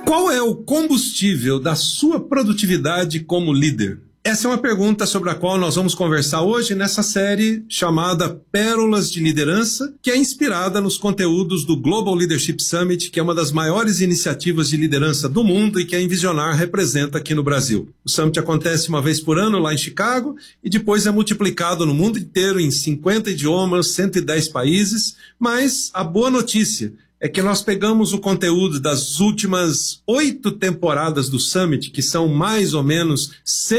Qual é o combustível da sua produtividade como líder? Essa é uma pergunta sobre a qual nós vamos conversar hoje nessa série chamada Pérolas de Liderança, que é inspirada nos conteúdos do Global Leadership Summit, que é uma das maiores iniciativas de liderança do mundo e que a Envisionar representa aqui no Brasil. O Summit acontece uma vez por ano lá em Chicago e depois é multiplicado no mundo inteiro em 50 idiomas, 110 países, mas a boa notícia é que nós pegamos o conteúdo das últimas 8 temporadas do Summit, que são mais ou menos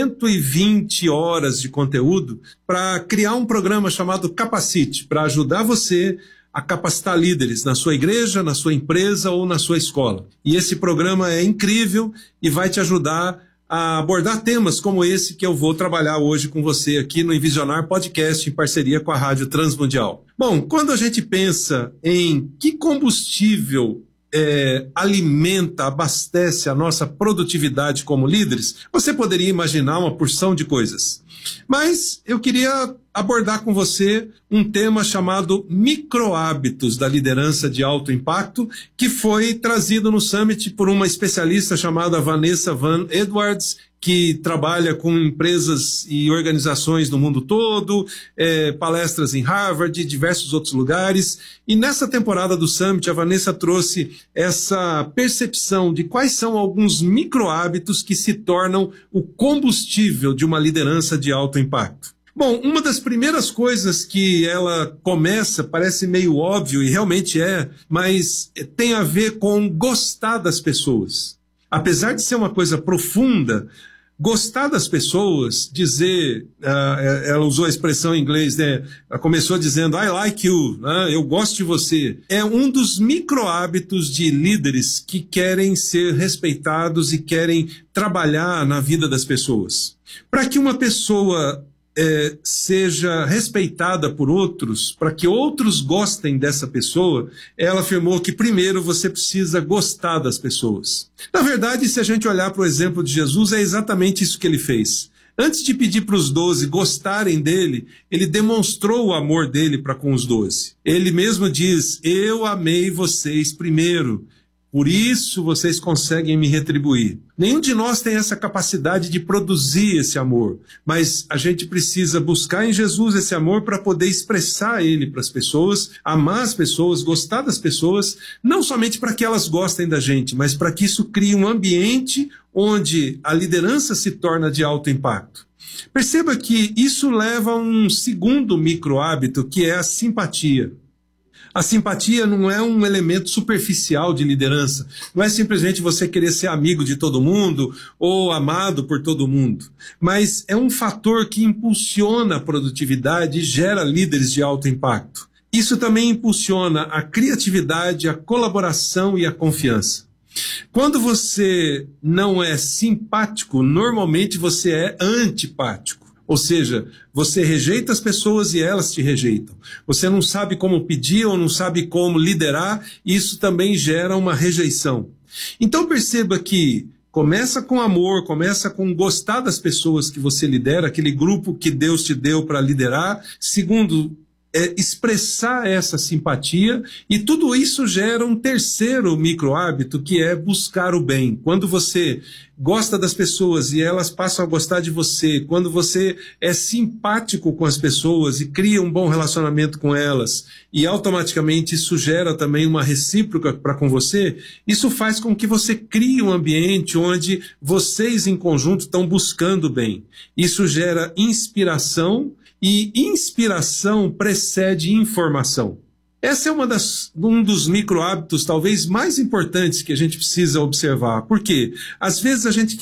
120 horas de conteúdo, para criar um programa chamado Capacite, para ajudar você a capacitar líderes na sua igreja, na sua empresa ou na sua escola. E esse programa é incrível e vai te ajudar a abordar temas como esse que eu vou trabalhar hoje com você aqui no Envisionar Podcast em parceria com a Rádio Transmundial. Bom, quando a gente pensa em que combustível alimenta, abastece a nossa produtividade como líderes, você poderia imaginar uma porção de coisas. Mas eu queria abordar com você um tema chamado microhábitos da liderança de alto impacto, que foi trazido no Summit por uma especialista chamada Vanessa Van Edwards, que trabalha com empresas e organizações no mundo todo, palestras em Harvard e diversos outros lugares. E nessa temporada do Summit, a Vanessa trouxe essa percepção de quais são alguns microhábitos que se tornam o combustível de uma liderança de alto impacto. Bom, uma das primeiras coisas que ela começa, parece meio óbvio e realmente é, mas tem a ver com gostar das pessoas. Apesar de ser uma coisa profunda, gostar das pessoas, dizer, ela usou a expressão em inglês, né? Ela começou dizendo, I like you, né? Eu gosto de você. É um dos micro-hábitos de líderes que querem ser respeitados e querem trabalhar na vida das pessoas. Para que uma pessoa seja respeitada por outros, para que outros gostem dessa pessoa, ela afirmou que primeiro você precisa gostar das pessoas. Na verdade, se a gente olhar para o exemplo de Jesus, é exatamente isso que ele fez. Antes de pedir para os 12 gostarem dele, ele demonstrou o amor dele para com os 12. Ele mesmo diz, eu amei vocês primeiro. Por isso vocês conseguem me retribuir. Nenhum de nós tem essa capacidade de produzir esse amor, mas a gente precisa buscar em Jesus esse amor para poder expressar ele para as pessoas, amar as pessoas, gostar das pessoas, não somente para que elas gostem da gente, mas para que isso crie um ambiente onde a liderança se torna de alto impacto. Perceba que isso leva a um segundo micro-hábito, que é a simpatia. A simpatia não é um elemento superficial de liderança. Não é simplesmente você querer ser amigo de todo mundo ou amado por todo mundo. Mas é um fator que impulsiona a produtividade e gera líderes de alto impacto. Isso também impulsiona a criatividade, a colaboração e a confiança. Quando você não é simpático, normalmente você é antipático. Ou seja, você rejeita as pessoas e elas te rejeitam. Você não sabe como pedir ou não sabe como liderar, e isso também gera uma rejeição. Então perceba que começa com amor, começa com gostar das pessoas que você lidera, aquele grupo que Deus te deu para liderar. Segundo, expressar essa simpatia, e tudo isso gera um terceiro micro-hábito, que é buscar o bem. Quando você gosta das pessoas e elas passam a gostar de você, quando você é simpático com as pessoas e cria um bom relacionamento com elas, e automaticamente isso gera também uma recíproca para com você, isso faz com que você crie um ambiente onde vocês em conjunto estão buscando o bem. Isso gera inspiração, e inspiração precede informação. Essa é um dos micro-hábitos talvez mais importantes que a gente precisa observar. Por quê? Às vezes a gente